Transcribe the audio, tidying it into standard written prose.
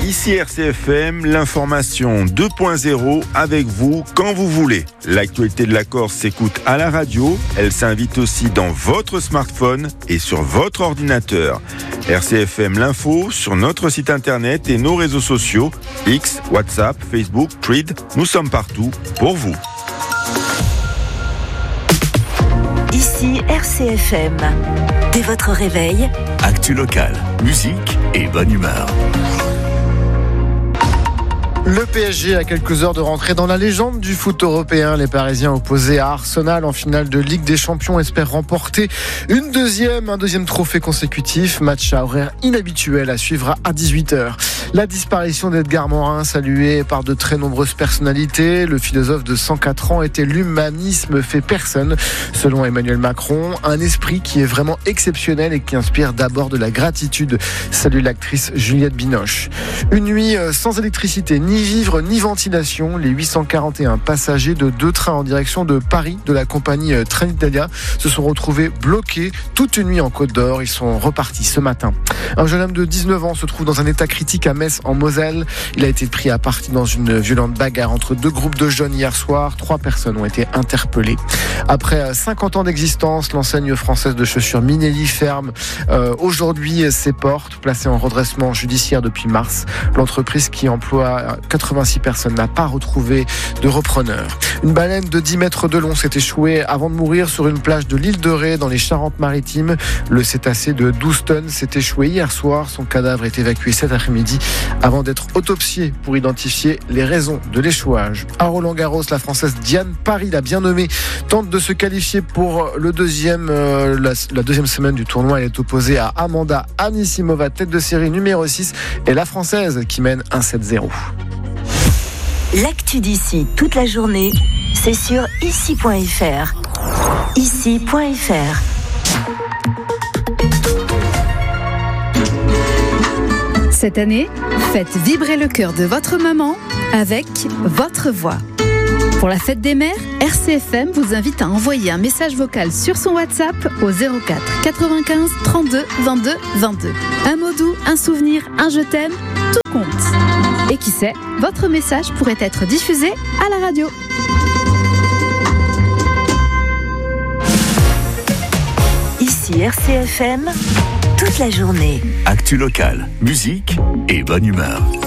Ici RCFM, l'information 2.0 avec vous quand vous voulez. L'actualité de la Corse s'écoute à la radio, elle s'invite aussi dans votre smartphone et sur votre ordinateur. RCFM l'info sur notre site internet et nos réseaux sociaux, X, WhatsApp, Facebook, Thread, nous sommes partout pour vous. Ici RCFM. Dès votre réveil, actu local, musique et bonne humeur. Le PSG a quelques heures de rentrer dans la légende du foot européen. Les Parisiens opposés à Arsenal en finale de Ligue des Champions espèrent remporter un deuxième trophée consécutif. Match à horaire inhabituel à suivre à 18h. La disparition d'Edgar Morin, salué par de très nombreuses personnalités. Le philosophe de 104 ans était l'humanisme fait personne. Selon Emmanuel Macron, un esprit qui est vraiment exceptionnel et qui inspire d'abord de la gratitude. Salue l'actrice Juliette Binoche. Une nuit sans électricité, ni vivre ni ventilation. Les 841 passagers de 2 trains en direction de Paris de la compagnie Trenitalia se sont retrouvés bloqués toute une nuit en Côte d'Or. Ils sont repartis ce matin. Un jeune homme de 19 ans se trouve dans un état critique à Metz en Moselle. Il a été pris à partie dans une violente bagarre entre 2 groupes de jeunes hier soir. 3 personnes ont été interpellées. Après 50 ans d'existence, l'enseigne française de chaussures Minelli ferme aujourd'hui ses portes, placée en redressement judiciaire depuis mars. L'entreprise qui emploie 86 personnes n'a pas retrouvé de repreneur. Une baleine de 10 mètres de long s'est échouée avant de mourir sur une plage de l'île de Ré dans les Charentes-Maritimes. Le cétacé de 12 tonnes s'est échoué hier soir. Son cadavre est évacué cet après-midi avant d'être autopsié pour identifier les raisons de l'échouage. À Roland-Garros, la Française Diane Paris, la bien nommée, tente de se qualifier pour la deuxième semaine du tournoi. Elle est opposée à Amanda Anisimova, tête de série numéro 6, et la Française qui mène 1-7-0. L'actu d'ici toute la journée, c'est sur ici.fr. Ici.fr. Cette année, faites vibrer le cœur de votre maman avec votre voix. Pour la fête des mères, RCFM vous invite à envoyer un message vocal sur son WhatsApp au 04 95 32 22 22. Un mot doux, un souvenir, un je t'aime, tout compte. Et qui sait, votre message pourrait être diffusé à la radio. Ici RCFM, toute la journée. Actu local, musique et bonne humeur.